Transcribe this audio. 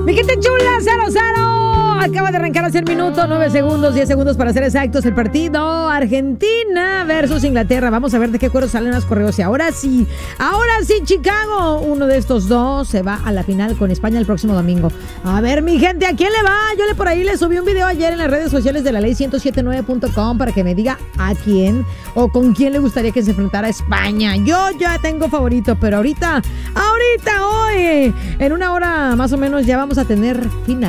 Mi gente chula, 0-0. Acaba de arrancar hace un minuto, 9 segundos, 10 segundos para ser exactos. El partido Argentina versus Inglaterra. Vamos a ver de qué acuerdo salen los correos. Y ahora sí, Chicago. Uno de estos dos se va a la final con España el próximo domingo. A ver, mi gente, ¿a quién le va? Yo por ahí le subí un video ayer en las redes sociales de la ley1079.com para que me diga a quién o con quién le gustaría que se enfrentara a España. Yo ya tengo favorito, pero ahorita, hoy, en una hora más o menos ya vamos a tener final.